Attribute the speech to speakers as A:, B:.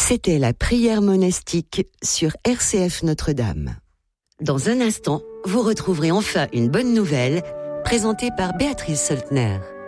A: C'était la prière monastique sur RCF Notre-Dame. Dans un instant, vous retrouverez enfin une bonne nouvelle présentée par Béatrice Soltner.